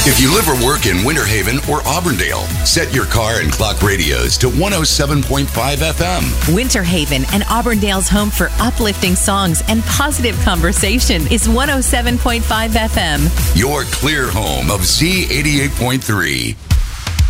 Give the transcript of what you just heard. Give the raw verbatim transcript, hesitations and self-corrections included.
If you live or work in Winter Haven or Auburndale, set your car and clock radios to one oh seven point five F M. Winter Haven and Auburndale's home for uplifting songs and positive conversation is one oh seven point five F M. Your clear home of Z eighty-eight point three.